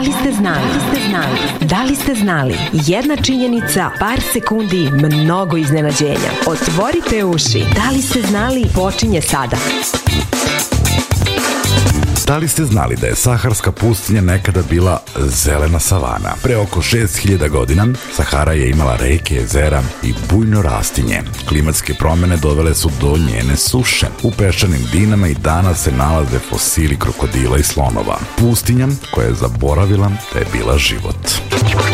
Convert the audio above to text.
li ste znali? Da li ste znali? Jedna činjenica, par sekundi, mnogo iznenađenja. Otvorite uši. Da li ste znali? Počinje sada. Da li ste znali da je Saharska pustinja nekada bila zelena savana? Pre oko 6000 godina Sahara je imala reke, jezera i bujno rastinje. Klimatske promene dovele su do njene suše. U peščanim dinama i danas se nalaze fosili krokodila i slonova. Pustinja koja je zaboravila da je bila život.